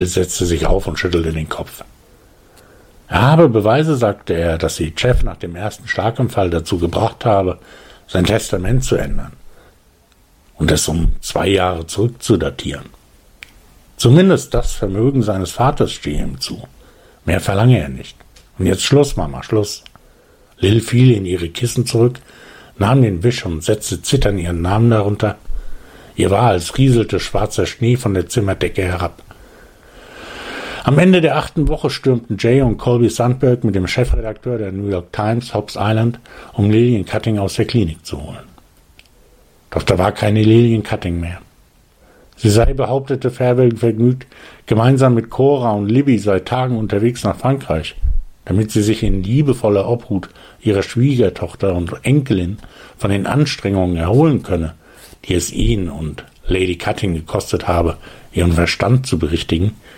setzte sich auf und schüttelte den Kopf. Er habe Beweise, sagte er, dass sie Jeff nach dem ersten Schlaganfall dazu gebracht habe, sein Testament zu ändern und es um 2 Jahre zurückzudatieren. Zumindest das Vermögen seines Vaters stehe ihm zu. Mehr verlange er nicht. Und jetzt Schluss, Mama, Schluss. Lil fiel in ihre Kissen zurück, nahm den Wisch und setzte zitternd ihren Namen darunter. Ihr war, als rieselte schwarzer Schnee von der Zimmerdecke herab. Am Ende der 8. Woche stürmten Jay und Colby Sandberg mit dem Chefredakteur der New York Times, Hobbs Island, um Lillian Cutting aus der Klinik zu holen. Doch da war keine Lillian Cutting mehr. Sie sei, behauptete vergnügt, gemeinsam mit Cora und Libby seit Tagen unterwegs nach Frankreich, damit sie sich in liebevoller Obhut ihrer Schwiegertochter und Enkelin von den Anstrengungen erholen könne, die es ihn und Lady Cutting gekostet habe, ihren Verstand zu berichtigen,